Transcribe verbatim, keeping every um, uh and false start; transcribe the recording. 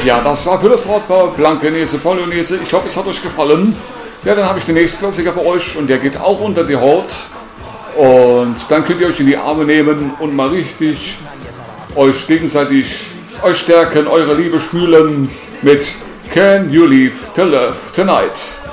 Ja, das war für das Brautpaar Blankenese Polonaise. Ich hoffe, es hat euch gefallen. Ja, dann habe ich den nächsten Klassiker für euch und der geht auch unter die Haut. Und dann könnt ihr euch in die Arme nehmen und mal richtig euch gegenseitig euch stärken, eure Liebe fühlen mit Can You Leave to Love Tonight?